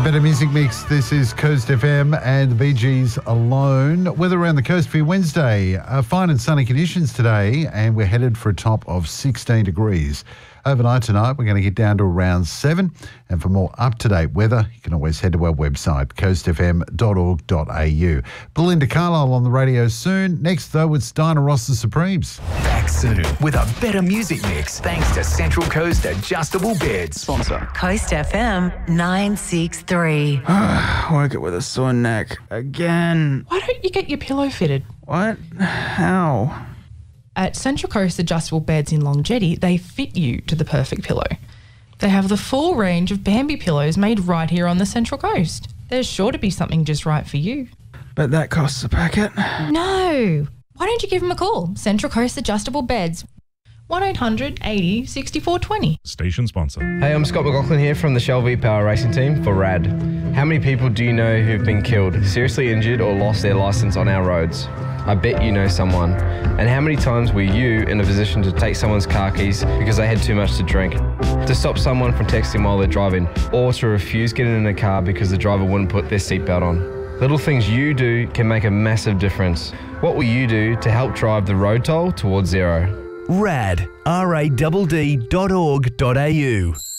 Better Music Mix. This is Coast FM and the Bee Gees Alone. Weather around the coast for Wednesday. Fine and sunny conditions today, and we're headed for a top of 16 degrees. Overnight tonight, we're going to get down to around 7. And for more up-to-date weather, you can always head to our website, coastfm.org.au. Belinda Carlisle on the radio soon. Next, though, it's Diana Ross the Supremes. Back soon with a better music mix thanks to Central Coast Adjustable Beds. Sponsor. Coast FM 963. Woke up with a sore neck again. Why don't you get your pillow fitted? What? How? At Central Coast Adjustable Beds in Long Jetty, they fit you to the perfect pillow. They have the full range of Bambi pillows made right here on the Central Coast. There's sure to be something just right for you. But that costs a packet. No. Why don't you give them a call? Central Coast Adjustable Beds. 1800 80 64 20. Station sponsor. Hey, I'm Scott McLaughlin here from the Shell V-Power Racing Team for RAD. How many people do you know who've been killed, seriously injured or lost their licence on our roads? I bet you know someone. And how many times were you in a position to take someone's car keys because they had too much to drink? To stop someone from texting while they're driving, or to refuse getting in a car because the driver wouldn't put their seatbelt on? Little things you do can make a massive difference. What will you do to help drive the road toll towards zero? RAD, RADD.org.au.